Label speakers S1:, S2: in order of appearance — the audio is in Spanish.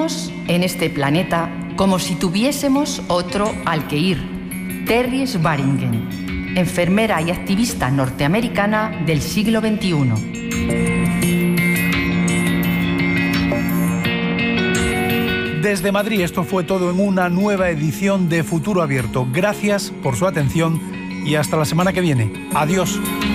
S1: Vivimos en este planeta como si tuviésemos otro al que ir. Terry Swearingen, enfermera y activista norteamericana del siglo XXI.
S2: Desde Madrid, esto fue todo en una nueva edición de Futuro Abierto. Gracias por su atención y hasta la semana que viene. Adiós.